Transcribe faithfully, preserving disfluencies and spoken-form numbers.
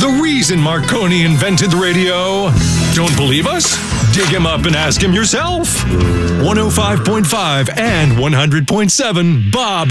the reason Marconi invented the radio. Don't believe us? Dig him up and ask him yourself. one oh five point five and one hundred point seven Bob